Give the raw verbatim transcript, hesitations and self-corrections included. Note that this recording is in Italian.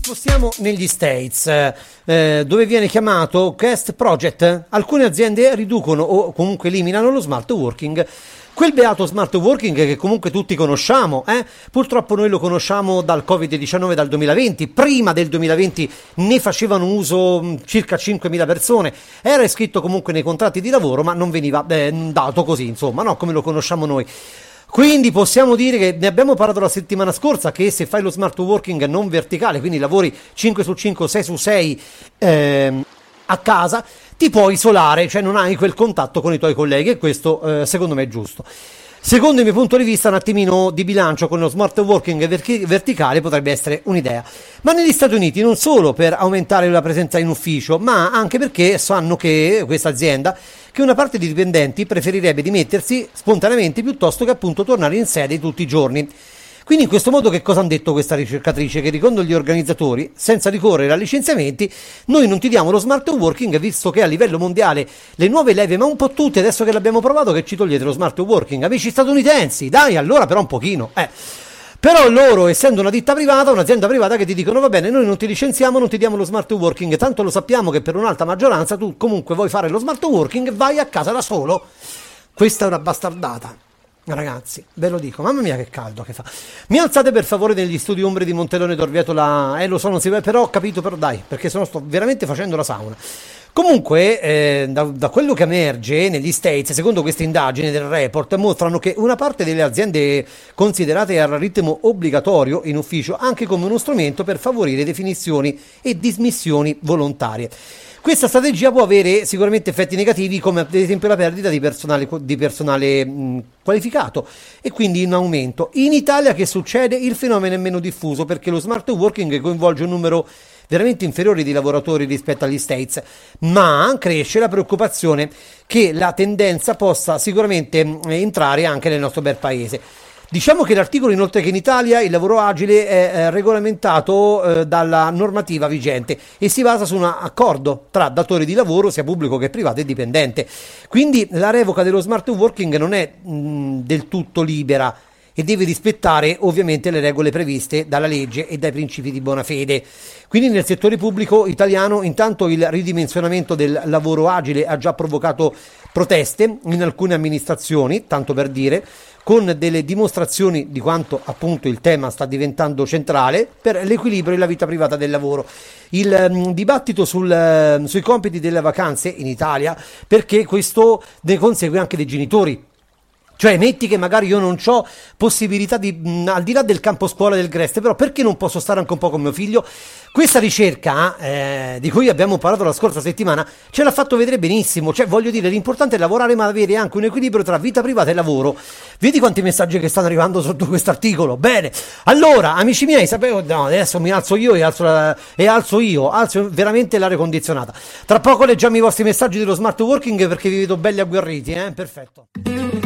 Spostiamo negli States, eh, dove viene chiamato Guest Project. Alcune aziende riducono o comunque eliminano lo smart working. Quel beato smart working che comunque tutti conosciamo, eh? Purtroppo noi lo conosciamo dal covid diciannove, dal duemilaventi. Prima del duemilaventi ne facevano uso mh, circa cinquemila persone. Era iscritto comunque nei contratti di lavoro, ma non veniva eh, dato così, insomma, no? Come lo conosciamo noi. Quindi possiamo dire che ne abbiamo parlato la settimana scorsa, che se fai lo smart working non verticale, quindi lavori cinque su cinque, sei su sei ehm, a casa, ti puoi isolare, cioè non hai quel contatto con i tuoi colleghi, e questo eh, secondo me è giusto. Secondo il mio punto di vista, un attimino di bilancio con lo smart working verti- verticale potrebbe essere un'idea. Ma negli Stati Uniti non solo per aumentare la presenza in ufficio, ma anche perché sanno che questa azienda, che una parte di dipendenti preferirebbe dimettersi spontaneamente piuttosto che appunto tornare in sede tutti i giorni. Quindi in questo modo che cosa hanno detto questa ricercatrice? Che secondo gli organizzatori, senza ricorrere a licenziamenti, noi non ti diamo lo smart working, visto che a livello mondiale le nuove leve, ma un po' tutte, adesso che l'abbiamo provato, che ci togliete lo smart working. Amici statunitensi, dai, allora però un pochino, eh. Però loro, essendo una ditta privata, un'azienda privata, che ti dicono va bene, noi non ti licenziamo, non ti diamo lo smart working, tanto lo sappiamo che per un'alta maggioranza tu comunque vuoi fare lo smart working, vai a casa da solo. Questa è una bastardata. Ragazzi, ve lo dico, mamma mia che caldo che fa. Mi alzate per favore negli studi ombre di Montelone d'Orvieto la... Eh lo so, non si vede, però ho capito, però dai, perché sennò sto veramente facendo la sauna. Comunque, eh, da, da quello che emerge negli States, secondo queste indagini del report, mostrano che una parte delle aziende considerate al ritmo obbligatorio in ufficio anche come uno strumento per favorire definizioni e dismissioni volontarie. Questa strategia può avere sicuramente effetti negativi, come ad esempio la perdita di personale, di personale mh, qualificato, e quindi in aumento. In Italia che succede? Il fenomeno è meno diffuso perché lo smart working coinvolge un numero veramente inferiore di lavoratori rispetto agli States, ma cresce la preoccupazione che la tendenza possa sicuramente mh, entrare anche nel nostro bel paese. Diciamo che l'articolo, inoltre, che in Italia il lavoro agile è eh, regolamentato eh, dalla normativa vigente e si basa su un accordo tra datori di lavoro, sia pubblico che privato, e dipendente. Quindi la revoca dello smart working non è mh, del tutto libera e deve rispettare ovviamente le regole previste dalla legge e dai principi di buona fede. Quindi nel settore pubblico italiano intanto il ridimensionamento del lavoro agile ha già provocato proteste in alcune amministrazioni, tanto per dire, con delle dimostrazioni di quanto appunto il tema sta diventando centrale per l'equilibrio e la vita privata del lavoro. Il um, dibattito sul, uh, sui compiti delle vacanze in Italia, perché questo ne consegue anche dei genitori. Cioè, metti che magari io non ho possibilità di, mh, al di là del campo scuola del Greste, però perché non posso stare anche un po' con mio figlio? Questa ricerca, eh, di cui abbiamo parlato la scorsa settimana, ce l'ha fatto vedere benissimo. Cioè, voglio dire, l'importante è lavorare, ma avere anche un equilibrio tra vita privata e lavoro. Vedi quanti messaggi che stanno arrivando sotto questo articolo. Bene, allora, amici miei, sapevo, no, adesso mi alzo io e alzo, la, e alzo io, alzo veramente l'aria condizionata. Tra poco leggiamo i vostri messaggi dello smart working, perché vi vedo belli agguerriti, eh? Perfetto.